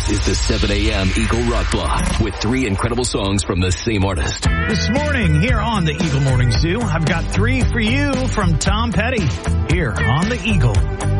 This is the 7 a.m. Eagle Rock Block with 3 incredible songs from the same artist. This morning here on the Eagle Morning Zoo, I've got 3 for you from Tom Petty here on the Eagle.